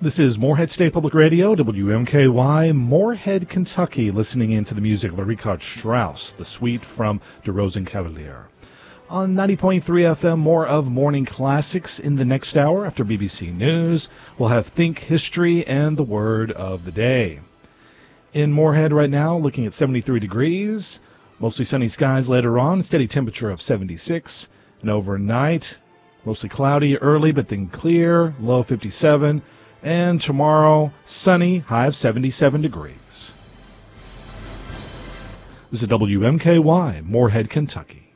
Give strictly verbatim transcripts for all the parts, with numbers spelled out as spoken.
This is Morehead State Public Radio, W M K Y, Morehead, Kentucky, listening in to the music of Richard Strauss, the suite from Der Rosenkavalier. On ninety point three F M, more of Morning Classics in the next hour. After B B C News, we'll have Think History and the Word of the Day. In Morehead right now, looking at seventy-three degrees, mostly sunny skies later on, steady temperature of seventy-six, and overnight, mostly cloudy early but then clear, low of fifty-seven. And tomorrow, sunny, high of seventy-seven degrees. This is W M K Y, Morehead, Kentucky.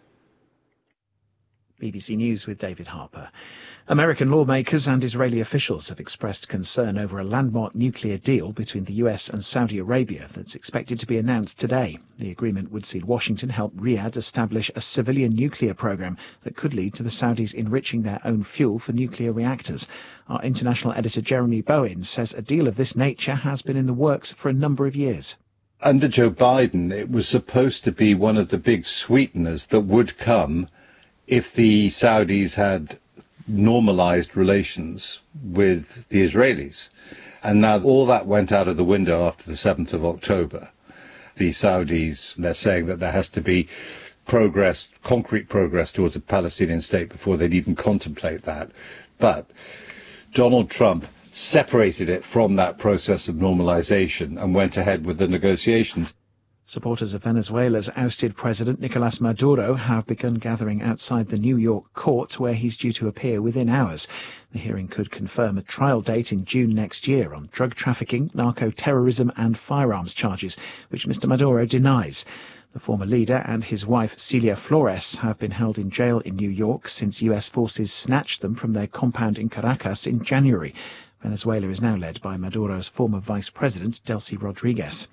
B B C News with David Harper. American lawmakers and Israeli officials have expressed concern over a landmark nuclear deal between the U S and Saudi Arabia that's expected to be announced today. The agreement would see Washington help Riyadh establish a civilian nuclear program that could lead to the Saudis enriching their own fuel for nuclear reactors. Our international editor Jeremy Bowen says a deal of this nature has been in the works for a number of years. Under Joe Biden, it was supposed to be one of the big sweeteners that would come if the Saudis had normalized relations with the Israelis. And now all that went out of the window after the seventh of October. The Saudis, they're saying that there has to be progress, concrete progress towards a Palestinian state before they'd even contemplate that. But Donald Trump separated it from that process of normalization and went ahead with the negotiations. Supporters of Venezuela's ousted President Nicolas Maduro have begun gathering outside the New York court where he's due to appear within hours. The hearing could confirm a trial date in June next year on drug trafficking, narco-terrorism and firearms charges, which Mister Maduro denies. The former leader and his wife Celia Flores have been held in jail in New York since U S forces snatched them from their compound in Caracas in January. Venezuela is now led by Maduro's former vice president, Delcy Rodriguez.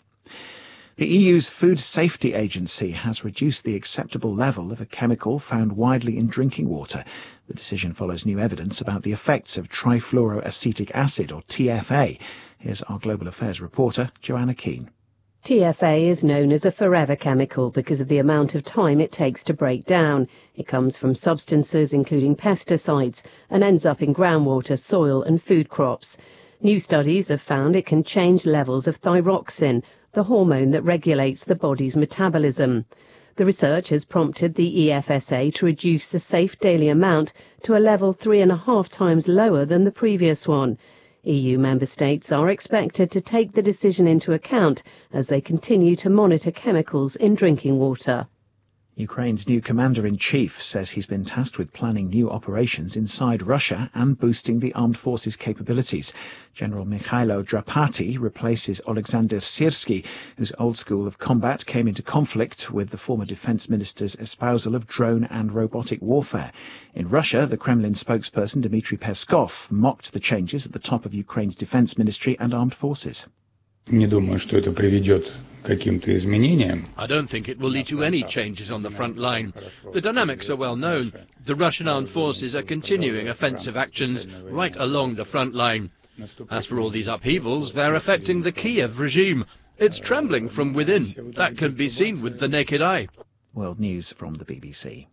The E U's Food Safety Agency has reduced the acceptable level of a chemical found widely in drinking water. The decision follows new evidence about the effects of trifluoroacetic acid, or T F A. Here's our Global Affairs reporter, Joanna Keane. T F A is known as a forever chemical because of the amount of time it takes to break down. It comes from substances including pesticides and ends up in groundwater, soil and food crops. New studies have found it can change levels of thyroxine, the hormone that regulates the body's metabolism. The research has prompted the E F S A to reduce the safe daily amount to a level three and a half times lower than the previous one. E U member states are expected to take the decision into account as they continue to monitor chemicals in drinking water. Ukraine's new commander-in-chief says he's been tasked with planning new operations inside Russia and boosting the armed forces' capabilities. General Mikhailo Drapati replaces Alexander Syrski, whose old school of combat came into conflict with the former defense minister's espousal of drone and robotic warfare. In Russia, the Kremlin spokesperson Dmitry Peskov mocked the changes at the top of Ukraine's defense ministry and armed forces. Не думаю, что это приведет к каким-то изменениям. I don't think it will lead to any changes on the front line. The dynamics are well known. The Russian armed forces are continuing offensive actions right along the front line. As for all these upheavals, they're affecting the Kiev regime. It's trembling from within. That can be seen with the naked eye. World News from the B B C.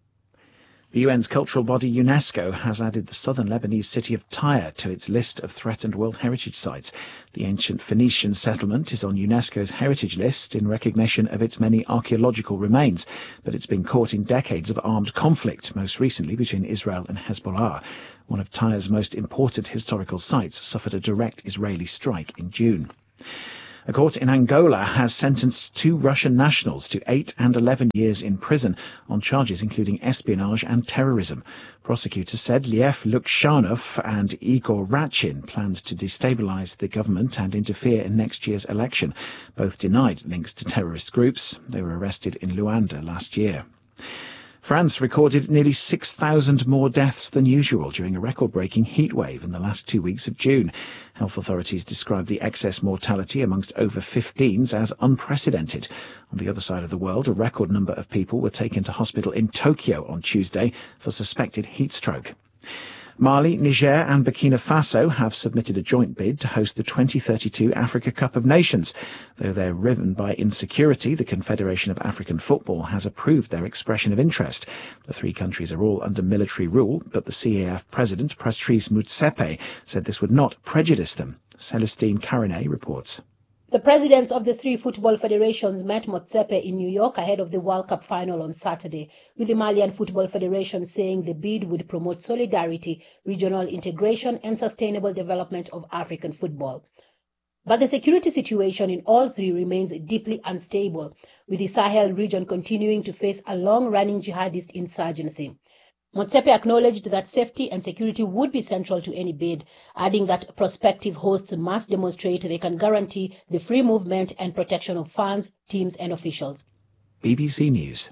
The U N's cultural body UNESCO has added the southern Lebanese city of Tyre to its list of threatened World Heritage Sites. The ancient Phoenician settlement is on UNESCO's heritage list in recognition of its many archaeological remains, but it's been caught in decades of armed conflict, most recently between Israel and Hezbollah. One of Tyre's most important historical sites suffered a direct Israeli strike in June. A court in Angola has sentenced two Russian nationals to eight and eleven years in prison on charges including espionage and terrorism. Prosecutors said Lev Lukshanov and Igor Ratchin planned to destabilize the government and interfere in next year's election. Both denied links to terrorist groups. They were arrested in Luanda last year. France recorded nearly six thousand more deaths than usual during a record-breaking heatwave in the last two weeks of June. Health authorities described the excess mortality amongst over fifteens as unprecedented. On the other side of the world, a record number of people were taken to hospital in Tokyo on Tuesday for suspected heat stroke. Mali, Niger and Burkina Faso have submitted a joint bid to host the twenty thirty-two Africa Cup of Nations. Though they're riven by insecurity, the Confederation of African Football has approved their expression of interest. The three countries are all under military rule, but the C A F president, Patrice Motsepe, said this would not prejudice them. Celestine Carinet reports. The presidents of the three football federations met Motsepe in New York ahead of the World Cup final on Saturday, with the Malian Football Federation saying the bid would promote solidarity, regional integration and sustainable development of African football. But the security situation in all three remains deeply unstable, with the Sahel region continuing to face a long-running jihadist insurgency. Motsepe acknowledged that safety and security would be central to any bid, adding that prospective hosts must demonstrate they can guarantee the free movement and protection of fans, teams and officials. B B C News.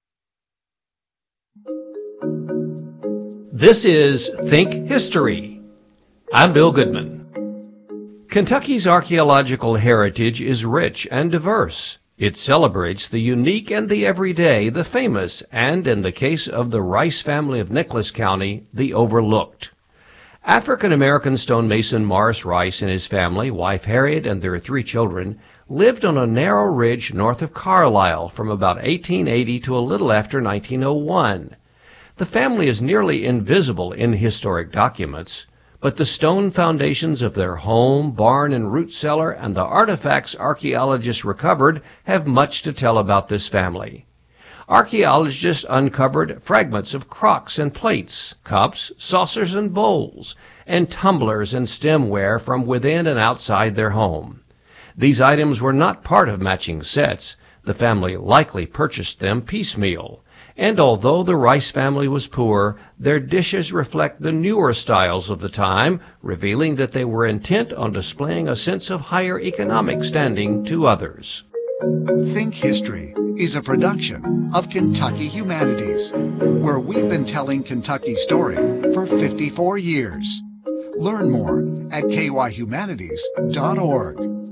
This is Think History. I'm Bill Goodman. Kentucky's archaeological heritage is rich and diverse. It celebrates the unique and the everyday, the famous, and, in the case of the Rice family of Nicholas County, the overlooked. African-American stonemason Morris Rice and his family, wife Harriet and their three children, lived on a narrow ridge north of Carlisle from about eighteen eighty to a little after nineteen oh one. The family is nearly invisible in historic documents, but the stone foundations of their home, barn, and root cellar and the artifacts archaeologists recovered have much to tell about this family. Archaeologists uncovered fragments of crocks and plates, cups, saucers and bowls, and tumblers and stemware from within and outside their home. These items were not part of matching sets. The family likely purchased them piecemeal. And although the Rice family was poor, their dishes reflect the newer styles of the time, revealing that they were intent on displaying a sense of higher economic standing to others. Think History is a production of Kentucky Humanities, where we've been telling Kentucky's story for fifty-four years. Learn more at k y humanities dot org.